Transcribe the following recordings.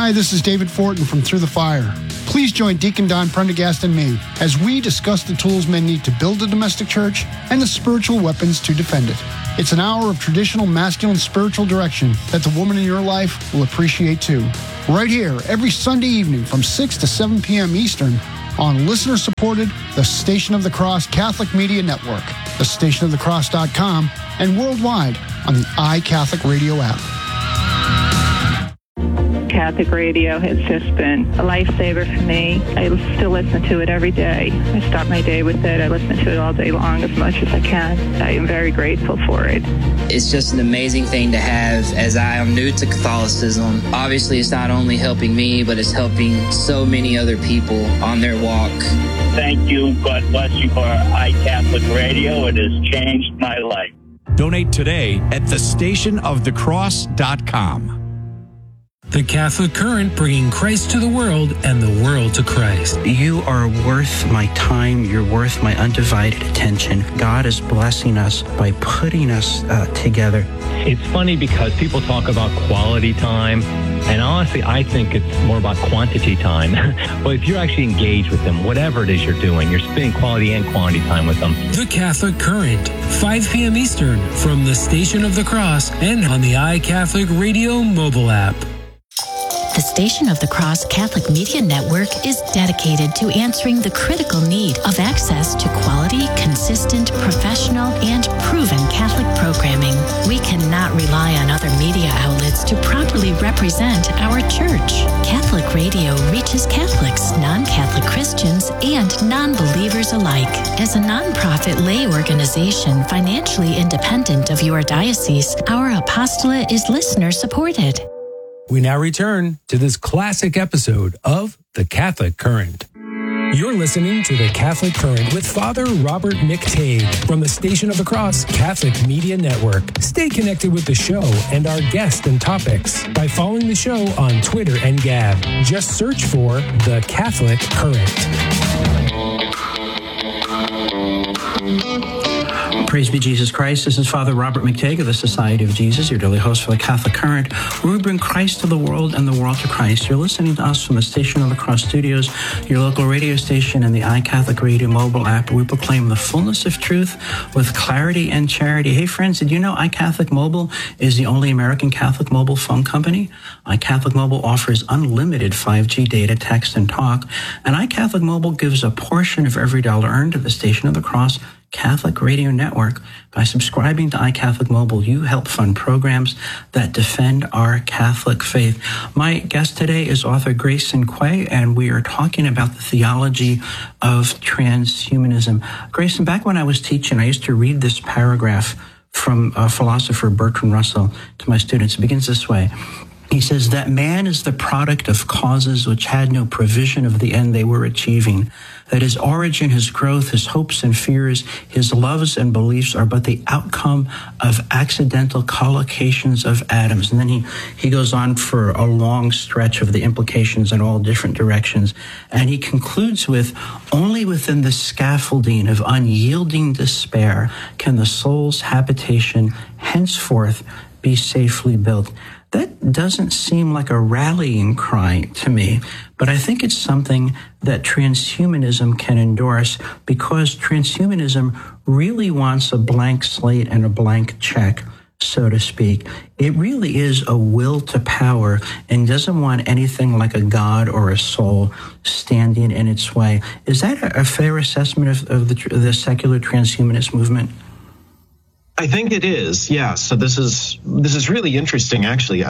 Hi, this is David Fortin from Through the Fire. Please join Deacon Don Prendergast and me as we discuss the tools men need to build a domestic church and the spiritual weapons to defend it. It's an hour of traditional masculine spiritual direction that the woman in your life will appreciate too. Right here, every Sunday evening from 6 to 7 p.m. Eastern on listener-supported The Station of the Cross Catholic Media Network, thestationofthecross.com, and worldwide on the iCatholic Radio app. Catholic radio has just been a lifesaver for me. I still listen to it every day. I start my day with it. I listen to it all day long as much as I can. I am very grateful for it. It's just an amazing thing to have as I am new to Catholicism. Obviously, it's not only helping me, but it's helping so many other people on their walk. Thank you. God bless you for iCatholic Radio. It has changed my life. Donate today at thestationofthecross.com. The Catholic Current, bringing Christ to the world and the world to Christ. You are worth my time. You're worth my undivided attention. God is blessing us by putting us together. It's funny because people talk about quality time, and honestly, I think it's more about quantity time. But if you're actually engaged with them, whatever it is you're doing, you're spending quality and quantity time with them. The Catholic Current, 5 p.m. Eastern, from the Station of the Cross and on the iCatholic Radio mobile app. The Station of the Cross Catholic Media Network is dedicated to answering the critical need of access to quality, consistent, professional, and proven Catholic programming. We cannot rely on other media outlets to properly represent our church. Catholic radio reaches Catholics, non-Catholic Christians, and non-believers alike. As a non-profit lay organization financially independent of your diocese, our apostolate is listener-supported. We now return to this classic episode of The Catholic Current. You're listening to The Catholic Current with Father Robert McTague from the Station of the Cross Catholic Media Network. Stay connected with the show and our guests and topics by following the show on Twitter and Gab. Just search for The Catholic Current. Praise be Jesus Christ. This is Father Robert McTague of the Society of Jesus, your daily host for the Catholic Current, where we bring Christ to the world and the world to Christ. You're listening to us from the Station of the Cross Studios, your local radio station, and the iCatholic Radio mobile app, where we proclaim the fullness of truth with clarity and charity. Hey, friends, did you know iCatholic Mobile is the only American Catholic mobile phone company? iCatholic Mobile offers unlimited 5G data, text, and talk, and iCatholic Mobile gives a portion of every dollar earned to the Station of the Cross Catholic Radio Network. By subscribing to iCatholic Mobile, you help fund programs that defend our Catholic faith. My guest today is author Grayson Quay, and we are talking about the theology of transhumanism. Grayson, back when I was teaching, I used to read this paragraph from philosopher Bertrand Russell to my students. It begins this way. He says that man is the product of causes which had no provision of the end they were achieving, that his origin, his growth, his hopes and fears, his loves and beliefs are but the outcome of accidental collocations of atoms. And then he goes on for a long stretch of the implications in all different directions. And he concludes with, only within the scaffolding of unyielding despair can the soul's habitation henceforth be safely built. That doesn't seem like a rallying cry to me, but I think it's something that transhumanism can endorse, because transhumanism really wants a blank slate and a blank check, so to speak. It really is a will to power and doesn't want anything like a God or a soul standing in its way. Is that a fair assessment of the secular transhumanist movement? I think it is, yeah. So this is really interesting, actually.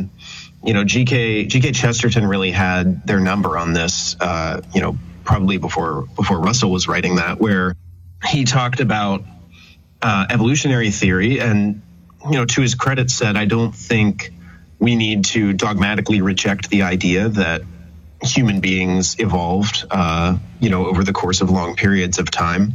G.K. Chesterton really had their number on this, probably before Russell was writing that, where he talked about evolutionary theory, and to his credit said, I don't think we need to dogmatically reject the idea that human beings evolved, over the course of long periods of time,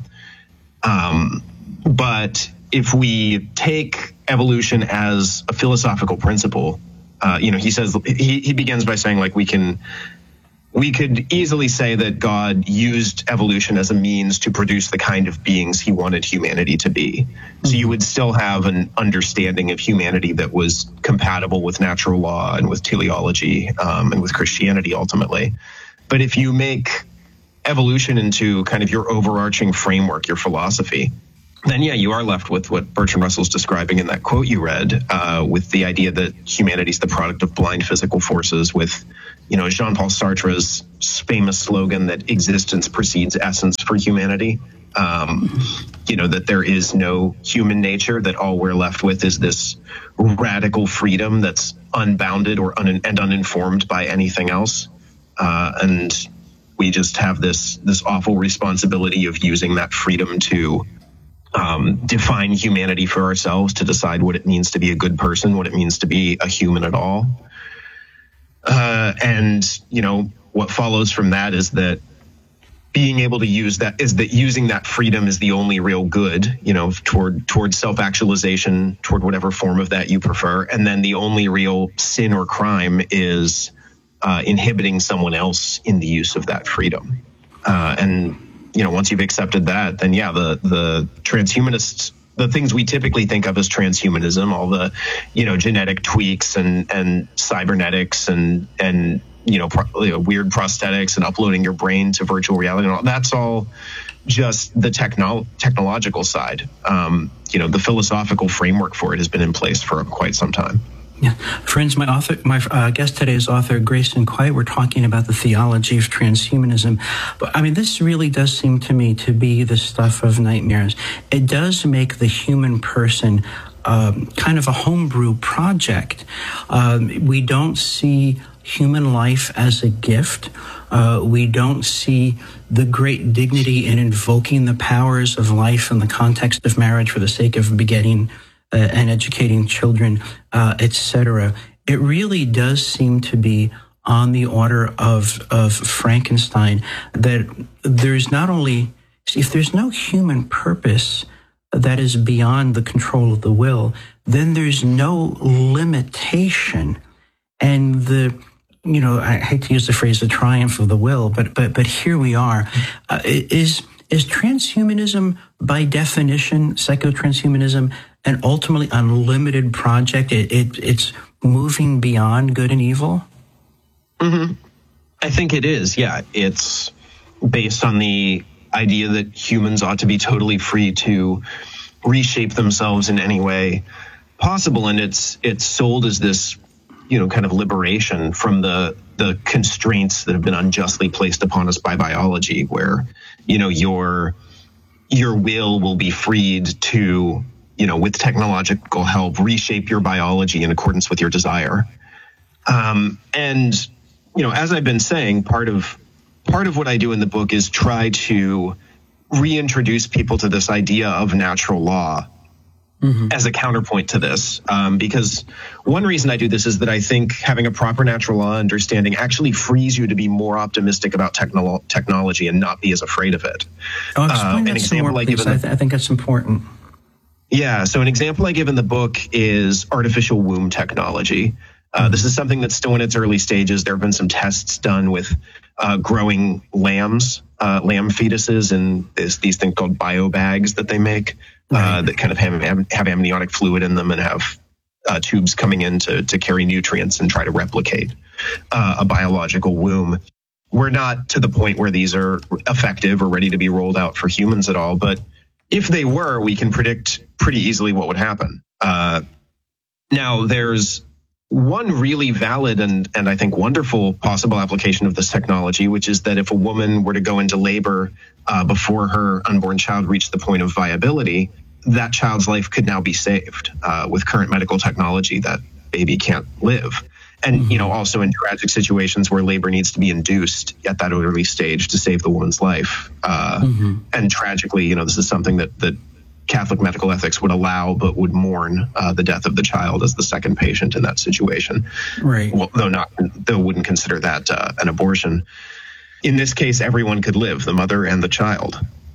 but if we take evolution as a philosophical principle, he says, he begins by saying, like, we can we could easily say that God used evolution as a means to produce the kind of beings he wanted humanity to be. So you would still have an understanding of humanity that was compatible with natural law and with teleology and with Christianity ultimately. But if you make evolution into kind of your overarching framework, your philosophy, then yeah, you are left with what Bertrand Russell's describing in that quote you read, with the idea that humanity is the product of blind physical forces, with Jean-Paul Sartre's famous slogan that existence precedes essence for humanity. That there is no human nature, that all we're left with is this radical freedom that's unbounded and uninformed by anything else. And we just have this awful responsibility of using that freedom to define humanity for ourselves, to decide what it means to be a good person, what it means to be a human at all. And what follows from that is that being able to use that, is that using that freedom is the only real good, toward self-actualization, toward whatever form of that you prefer. And then the only real sin or crime is inhibiting someone else in the use of that freedom. Once you've accepted that, then yeah, the transhumanists, the things we typically think of as transhumanism, all the, genetic tweaks and cybernetics and weird prosthetics and uploading your brain to virtual reality and all, that's all just the technological side. The philosophical framework for it has been in place for quite some time. Yeah, friends, my guest today is author Grayson Quite. We're talking about the theology of transhumanism. But I mean, this really does seem to me to be the stuff of nightmares. It does make the human person kind of a homebrew project. We don't see human life as a gift. We don't see the great dignity in invoking the powers of life in the context of marriage for the sake of begetting and educating children, etc. It really does seem to be on the order of Frankenstein, that there's not only, if there's no human purpose that is beyond the control of the will, then there's no limitation. And I hate to use the phrase the triumph of the will, but here we are. Is transhumanism by definition, psychotranshumanism, an ultimately unlimited project? It's moving beyond good and evil? Mm-hmm. I think it is, yeah. It's based on the idea that humans ought to be totally free to reshape themselves in any way possible. And it's sold as this, kind of liberation from the constraints that have been unjustly placed upon us by biology, where, your will be freed to, with technological help, reshape your biology in accordance with your desire. As I've been saying, part of what I do in the book is try to reintroduce people to this idea of natural law as a counterpoint to this. Because one reason I do this is that I think having a proper natural law understanding actually frees you to be more optimistic about technology and not be as afraid of it. Explain that some more, please. I think that's important. Yeah, so an example I give in the book is artificial womb technology. This is something that's still in its early stages. There have been some tests done with growing lamb fetuses in these things called biobags that they make, that kind of have amniotic fluid in them and have tubes coming in to carry nutrients and try to replicate a biological womb. We're not to the point where these are effective or ready to be rolled out for humans at all, but if they were, we can predict pretty easily what would happen. Now, there's one really valid and I think wonderful possible application of this technology, which is that if a woman were to go into labor before her unborn child reached the point of viability, that child's life could now be saved. With current medical technology, that baby can't live. And, also in tragic situations where labor needs to be induced at that early stage to save the woman's life. And tragically, this is something that Catholic medical ethics would allow, but would mourn the death of the child as the second patient in that situation. Right. Well, though wouldn't consider that an abortion. In this case, everyone could live, the mother and the child.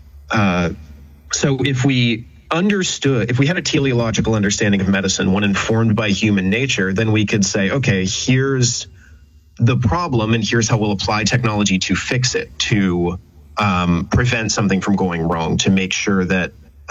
So if we had a teleological understanding of medicine, one informed by human nature, then we could say, okay, here's the problem, and here's how we'll apply technology to fix it, to prevent something from going wrong, to make sure that,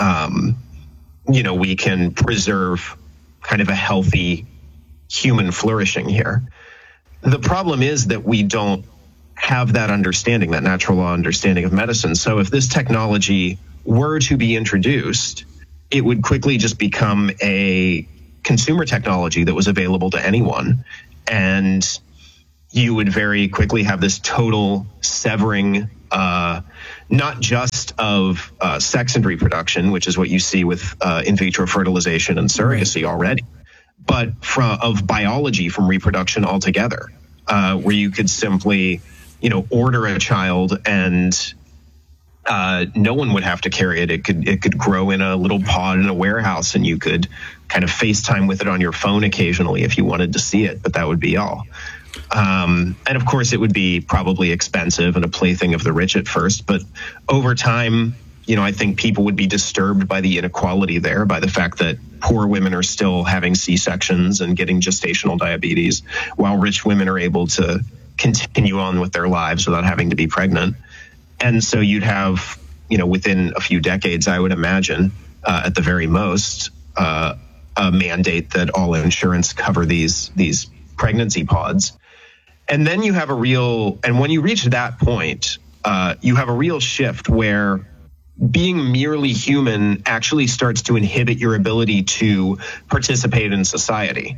we can preserve kind of a healthy human flourishing here. The problem is that we don't have that understanding, that natural law understanding of medicine. So if this technology were to be introduced, it would quickly just become a consumer technology that was available to anyone. And you would very quickly have this total severing, not just of sex and reproduction, which is what you see with in vitro fertilization and surrogacy already, but of biology from reproduction altogether, where you could simply, order a child and no one would have to carry it. It could grow in a little pod in a warehouse, and you could kind of FaceTime with it on your phone occasionally if you wanted to see it, but that would be all. And of course, it would be probably expensive and a plaything of the rich at first, but over time, I think people would be disturbed by the inequality there, by the fact that poor women are still having C-sections and getting gestational diabetes, while rich women are able to continue on with their lives without having to be pregnant. And so you'd have, within a few decades, I would imagine, at the very most, a mandate that all insurance cover these pregnancy pods. And then you have and when you reach that point, you have a real shift where being merely human actually starts to inhibit your ability to participate in society.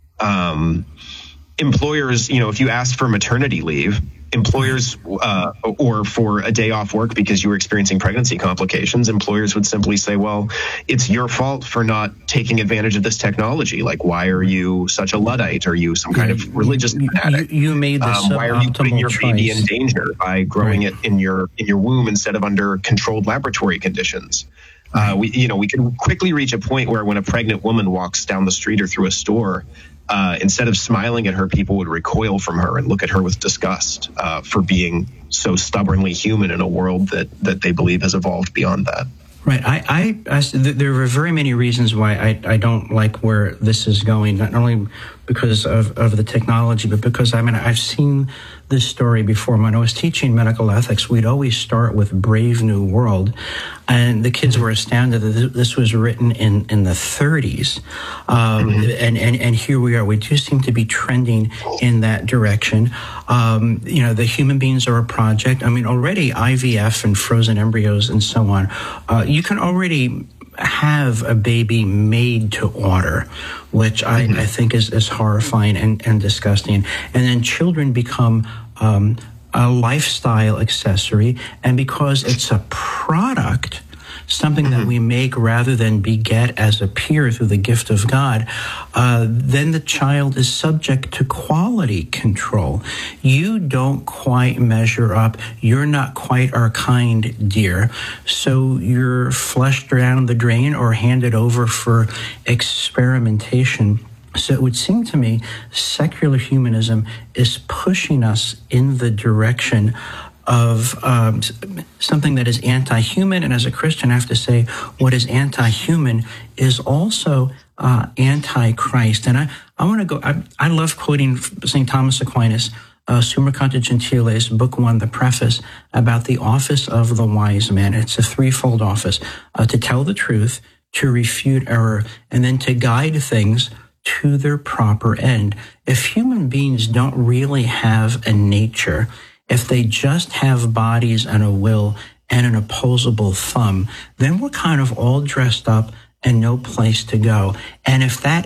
Employers, if you asked for maternity leave, employers or for a day off work because you were experiencing pregnancy complications, employers would simply say, well, it's your fault for not taking advantage of this technology. Like, why are you such a Luddite? Are you some kind of religious fanatic? You made this why are you putting your baby in danger by growing it in your womb instead of under controlled laboratory conditions? We can quickly reach a point where when a pregnant woman walks down the street or through a store, instead of smiling at her, people would recoil from her and look at her with disgust for being so stubbornly human in a world that they believe has evolved beyond that. Right. There are very many reasons why I don't like where this is going, not only because of the technology, but because, I've seen this story before. When I was teaching medical ethics, we'd always start with Brave New World, and the kids were astounded that this was written in the 30s. And here we are. We do seem to be trending in that direction. The human beings are a project. Already IVF and frozen embryos and so on, you can already have a baby made to order, which I think is horrifying and disgusting. And then children become a lifestyle accessory, and because it's a product, something that we make rather than beget as a peer through the gift of God, then the child is subject to quality control. You don't quite measure up. You're not quite our kind, dear. So you're flushed down the drain or handed over for experimentation. So it would seem to me secular humanism is pushing us in the direction of something that is anti-human. And as a Christian, I have to say what is anti-human is also anti-Christ. And I want to go, I love quoting St. Thomas Aquinas, Summa Contra Gentiles, Book 1, the preface, about the office of the wise man. It's a threefold office, to tell the truth, to refute error, and then to guide things to their proper end. If human beings don't really have a nature, if they just have bodies and a will and an opposable thumb, then we're kind of all dressed up and no place to go. And if that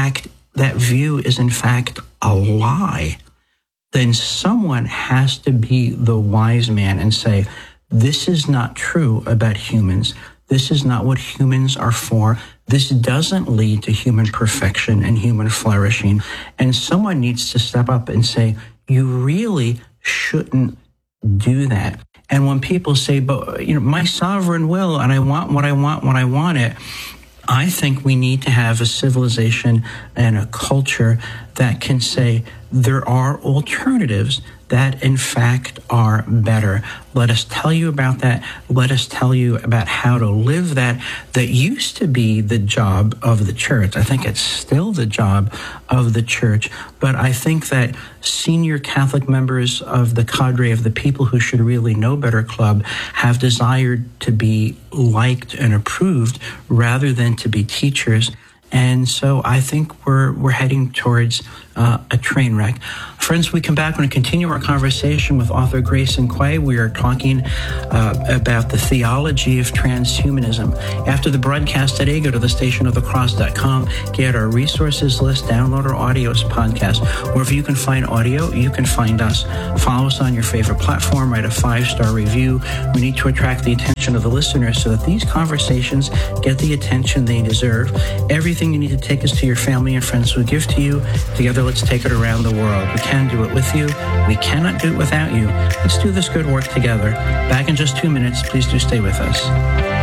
view is in fact a lie, then someone has to be the wise man and say, this is not true about humans. This is not what humans are for. This doesn't lead to human perfection and human flourishing. And someone needs to step up and say, you really shouldn't do that. And when people say, but my sovereign will, and I want what I want when I want it, I think we need to have a civilization and a culture that can say there are alternatives that in fact are better. Let us tell you about that. Let us tell you about how to live that used to be the job of the church. I think it's still the job of the church, but I think that senior Catholic members of the cadre of the People Who Should Really Know Better Club have desired to be liked and approved rather than to be teachers. And so I think we're heading towards a train wreck. Friends, we come back, we're going to continue our conversation with author Grayson Quay. We are talking about the theology of transhumanism. After the broadcast today, go to thestationofthecross.com, get our resources list, download our audios podcast. Wherever you can find audio, you can find us. Follow us on your favorite platform, write a 5-star review. We need to attract the attention of the listeners so that these conversations get the attention they deserve. Everything you need to take us to your family and friends who give to you. Together, let's take it around the world. We can do it with you. We cannot do it without you. Let's do this good work together. Back in just 2 minutes. Please do stay with us.